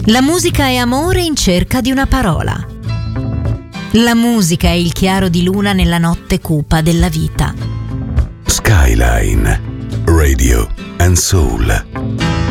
La musica è amore in cerca di una parola. La musica è il chiaro di luna nella notte cupa della vita. Skyline Radio and Soul.